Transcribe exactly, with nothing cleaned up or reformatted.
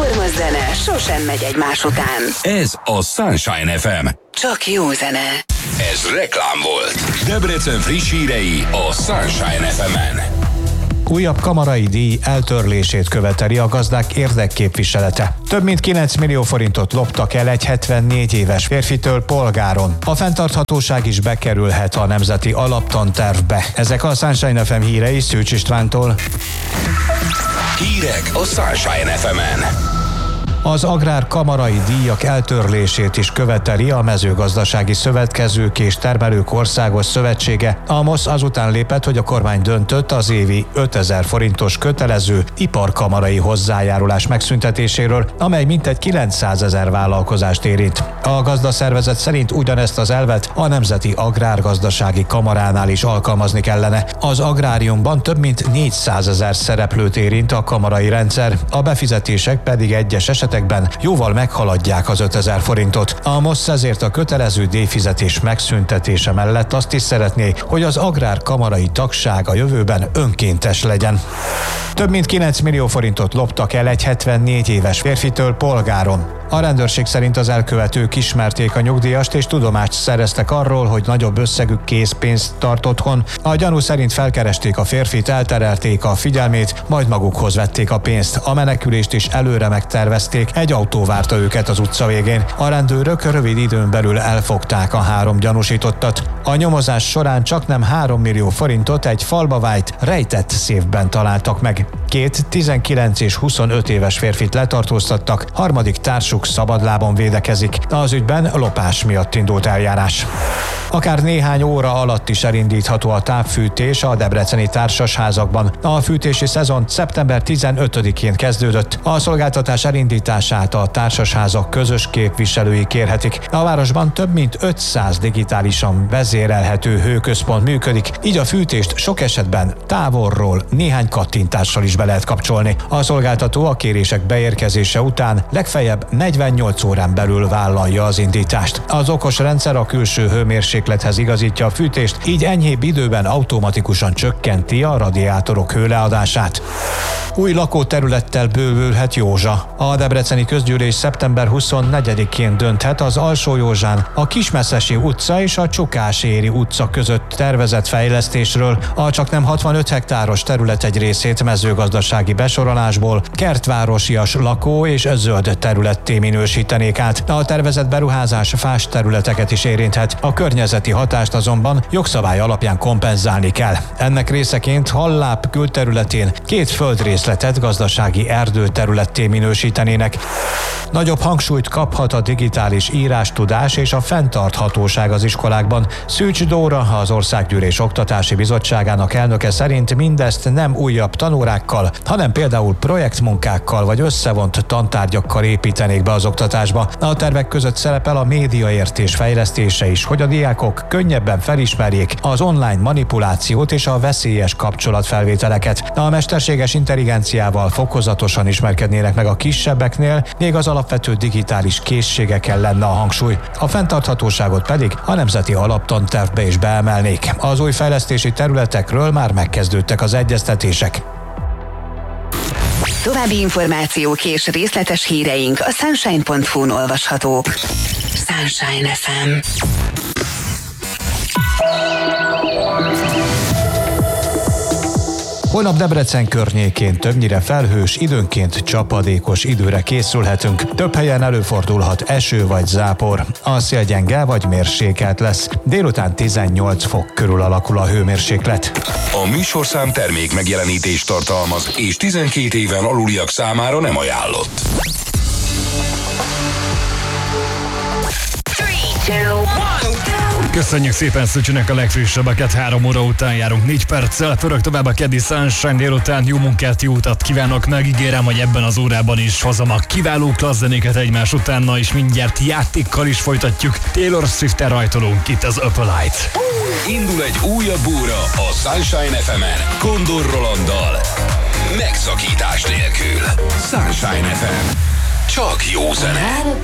Egyforma zene sosem megy egymás után. Ez a Sunshine ef em. Csak jó zene. Ez reklám volt. Debrecen friss hírei a Sunshine ef emen. Újabb kamarai díj eltörlését követeli a gazdák érdekképviselete. Több mint kilenc millió forintot loptak el egy hetvennégy éves férfitől polgáron. A fenntarthatóság is bekerülhet a nemzeti alaptantervbe. Ezek a Sunshine ef em hírei Szűcs Istvántól. Hírek a Sunshine ef emen. Az agrárkamarai díjak eltörlését is követeli a Mezőgazdasági Szövetkezők és Termelők Országos Szövetsége. A MOSZ azután lépett, hogy a kormány döntött az évi ötezer forintos kötelező iparkamarai hozzájárulás megszüntetéséről, amely mintegy kilencszázezer vállalkozást érint. A gazdaszervezet szerint ugyanezt az elvet a Nemzeti Agrárgazdasági Kamaránál is alkalmazni kellene. Az agráriumban több mint négyszázezer szereplőt érint a kamarai rendszer, a befizetések pedig egyes esetekben jóval meghaladják az ötezer forintot. A MOSZ ezért a kötelező díjfizetés megszüntetése mellett azt is szeretné, hogy az agrárkamarai tagság a jövőben önkéntes legyen. Több mint kilenc millió forintot loptak el egy hetvennégy éves férfitől polgáron. A rendőrség szerint az elkövetők ismerték a nyugdíjast és tudomást szereztek arról, hogy nagyobb összegű készpénzt tart otthon. A gyanú szerint felkeresték a férfit, elterelték a figyelmét, majd magukhoz vették a pénzt. A menekülést is előre megtervezték, egy autó várta őket az utca végén. A rendőrök rövid időn belül elfogták a három gyanúsítottat. A nyomozás során csaknem három millió forintot egy falba vájt, rejtett széfben találtak meg. Két tizenkilenc és huszonöt éves férfit letartóztattak, harmadik társuk szabadlábon védekezik. Az ügyben lopás miatt indult eljárás. Akár néhány óra alatt is elindítható a távfűtés a debreceni társasházakban. A fűtési szezon szeptember tizenötödikén kezdődött. A szolgáltatás elindítását a társasházak közös képviselői kérhetik. A városban több mint ötszáz digitálisan vezérelhető hőközpont működik, így a fűtést sok esetben távolról néhány kattintással is be lehet kapcsolni. A szolgáltató a kérések beérkezése után legfeljebb negyvennyolc órán belül vállalja az indítást. Az okos rendszer a külső hőmérséklethez igazítja a fűtést, így enyhébb időben automatikusan csökkenti a radiátorok hőleadását. Új lakóterülettel bővülhet Józsa. A debreceni közgyűlés szeptember huszonnegyedikén dönthet az Alsó-Józsán, a Kismeszesi utca és a Csukáséri utca között tervezett fejlesztésről. A csaknem hatvanöt hektáros terület egy részét mezőgazdasági besorolásból kertvárosias lakó és zöld területté minősítenék át. A tervezett beruházás fás területeket is érinthet. A környezeti hatást azonban jogszabály alapján kompenzálni kell. Ennek részeként Halláp külterületén két földrészletet gazdasági erdőterületté minősítenének. Nagyobb hangsúlyt kaphat a digitális írástudás és a fenntarthatóság az iskolákban. Szűcs Dóra, az Országgyűlés Oktatási Bizottságának elnöke szerint mindezt nem újabb tanórákkal, hanem például projektmunkákkal vagy összevont tantárgyakkal építenék be az oktatásba. A tervek között szerepel a médiaértés fejlesztése is, hogy a diákok könnyebben felismerjék az online manipulációt és a veszélyes kapcsolatfelvételeket. A mesterséges intelligenciával fokozatosan ismerkednének meg a kisebbeknél, még az alapvető digitális készségeken lenne a hangsúly. A fenntarthatóságot pedig a nemzeti alaptantervbe is beemelnék. Az új fejlesztési területekről már megkezdődtek az egyeztetések. További információk és részletes híreink a sunshine pont hu-n olvashatók. Sunshine ef em. Holnap Debrecen környékén többnyire felhős, időnként csapadékos időre készülhetünk. Több helyen előfordulhat eső vagy zápor. A szél gyenge vagy mérsékelt lesz. Délután tizennyolc fok körül alakul a hőmérséklet. A műsorszám termék megjelenítést tartalmaz, és tizenkét éven aluliak számára nem ajánlott. Köszönjük szépen Szücsinek a legfrissebbeket, három óra után járunk négy perccel, pörög tovább a keddi Sunshine délután, jó munkát, jó utat kívánok, megígérem, hogy ebben az órában is hozom a kiváló klassz zenéket egymás utána, és mindjárt játékkal is folytatjuk. Taylor Swift-tel rajtolunk itt az Up a Light. Indul egy újabb óra a Sunshine ef emen, Kondor Rolanddal, megszakítás nélkül. Sunshine ef em, csak jó zene.